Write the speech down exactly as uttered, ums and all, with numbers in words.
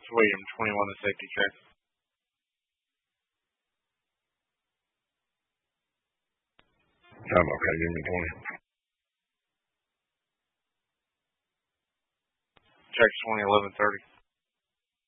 William, twenty-one to safety check. I'm okay, give me twenty. Check twenty, eleven thirty.